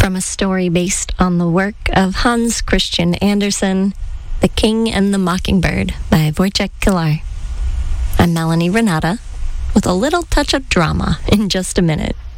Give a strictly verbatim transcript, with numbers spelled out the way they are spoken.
From a story based on the work of Hans Christian Andersen, The King and the Mockingbird by Wojciech Kilar. I'm Melanie Renata, with a little touch of drama in just a minute.